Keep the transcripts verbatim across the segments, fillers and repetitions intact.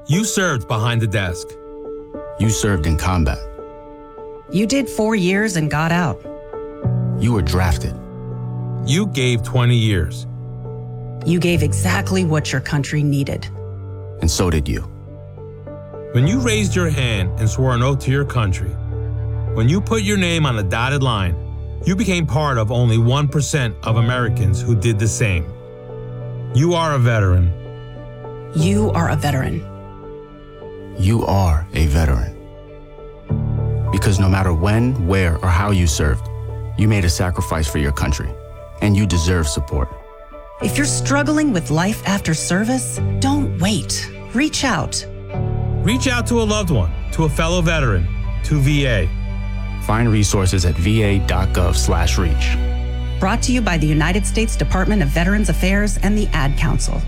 You served behind the desk. You served in combat. You did four years and got out. You were drafted. You gave twenty years. You gave exactly what your country needed. And so did you. When you raised your hand and swore an oath to your country, when you put your name on a dotted line, you became part of only one percent of Americans who did the same. You are a veteran. You are a veteran. You are a veteran. Because no matter when, where, or how you served, you made a sacrifice for your country, and you deserve support. If you're struggling with life after service, don't wait. Reach out. Reach out to a loved one, to a fellow veteran, to V A. Find resources at va.gov slash reach. Brought to you by the United States Department of Veterans Affairs and the Ad Council.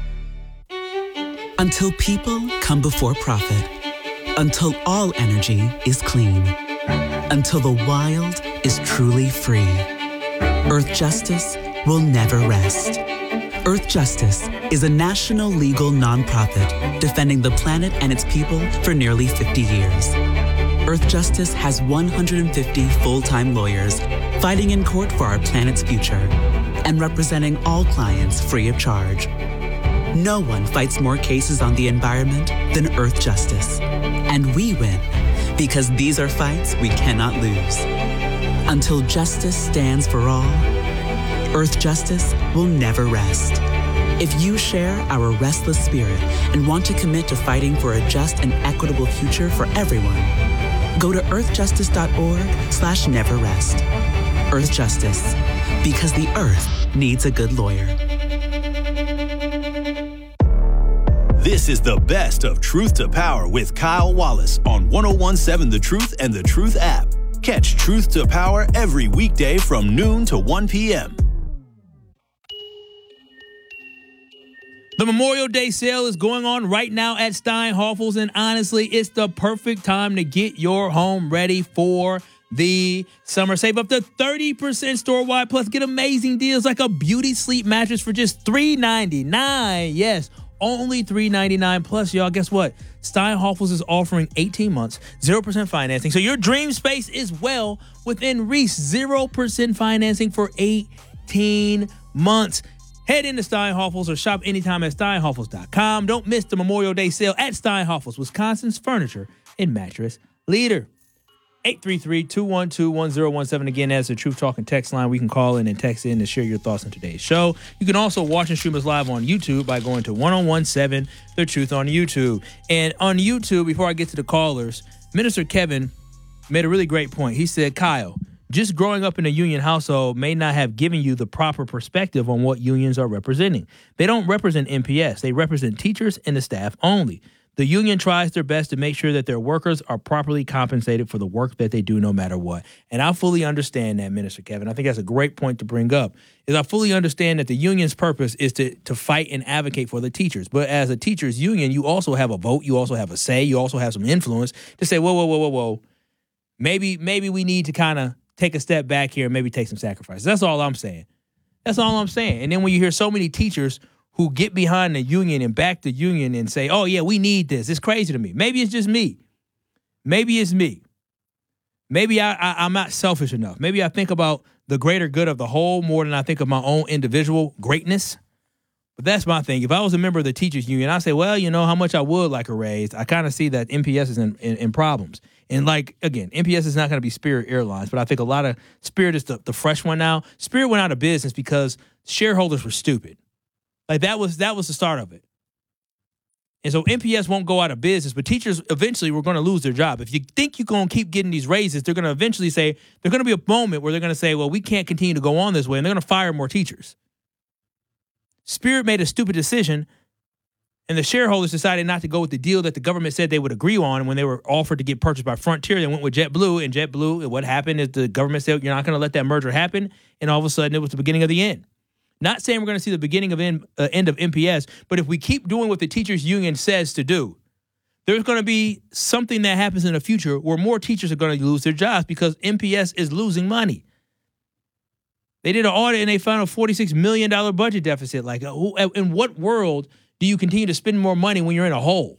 Until people come before profit. Until all energy is clean. Until the wild is truly free. Earth Justice will never rest. Earth Justice is a national legal nonprofit defending the planet and its people for nearly fifty years. Earth Justice has one hundred fifty full-time lawyers fighting in court for our planet's future and representing all clients free of charge. No one fights more cases on the environment than Earth Justice. And we win because these are fights we cannot lose. Until justice stands for all, Earth Justice will never rest. If you share our restless spirit and want to commit to fighting for a just and equitable future for everyone, go to earthjustice.org slash never rest. Earth Justice, because the earth needs a good lawyer. This is the best of Truth to Power with Kyle Wallace on one oh one point seven The Truth and The Truth app. Catch Truth to Power every weekday from noon to one p.m. The Memorial Day sale is going on right now at Steinhoffels, and honestly, it's the perfect time to get your home ready for the summer. Save up to thirty percent store-wide, plus get amazing deals like a beauty sleep mattress for just three ninety-nine. Yes, only three ninety-nine. Plus, y'all, guess what? Steinhoffels is offering eighteen months, zero percent financing. So your dream space is well within reach. zero percent financing for eighteen months. Head into Steinhoffels or shop anytime at steinhoffels dot com. Don't miss the Memorial Day sale at Steinhoffels, Wisconsin's furniture and mattress leader. eight three three, two one two, one zero one seven. Again, that's the Truth Talking text line. We can call in and text in to share your thoughts on today's show. You can also watch and stream us live on YouTube by going to one oh one seven The Truth on YouTube. And on YouTube, before I get to the callers, Minister Kevin made a really great point. He said, Kyle, just growing up in a union household may not have given you the proper perspective on what unions are representing. They don't represent N P S. They represent teachers and the staff only. The union tries their best to make sure that their workers are properly compensated for the work that they do no matter what. And I fully understand that, Minister Kevin. I think that's a great point to bring up, is I fully understand that the union's purpose is to, to fight and advocate for the teachers. But as a teachers union, you also have a vote. You also have a say. You also have some influence to say, whoa, whoa, whoa, whoa, whoa. Maybe, maybe we need to kind of take a step back here and maybe take some sacrifices. That's all I'm saying. That's all I'm saying. And then when you hear so many teachers who get behind the union and back the union and say, oh, yeah, we need this. It's crazy to me. Maybe it's just me. Maybe it's me. Maybe I, I, I'm not selfish enough. Maybe I think about the greater good of the whole more than I think of my own individual greatness. But that's my thing. If I was a member of the teachers union, I'd say, well, you know, how much I would like a raise. I kind of see that N P S is in, in, in problems. And like, again, N P S is not going to be Spirit Airlines, but I think a lot of Spirit is the, the fresh one now. Spirit went out of business because shareholders were stupid. Like that was that was the start of it. And so N P S won't go out of business, but teachers eventually were going to lose their job. If you think you're going to keep getting these raises, they're going to eventually say, there's going to be a moment where they're going to say, well, we can't continue to go on this way, and they're going to fire more teachers. Spirit made a stupid decision, and the shareholders decided not to go with the deal that the government said they would agree on when they were offered to get purchased by Frontier. They went with JetBlue, and JetBlue, what happened is the government said, you're not going to let that merger happen, and all of a sudden it was the beginning of the end. Not saying we're going to see the beginning of end, uh, end of N P S, but if we keep doing what the teachers union says to do, there's going to be something that happens in the future where more teachers are going to lose their jobs because N P S is losing money. They did an audit and they found a forty-six million dollars budget deficit. Like, uh, who, in what world do you continue to spend more money when you're in a hole?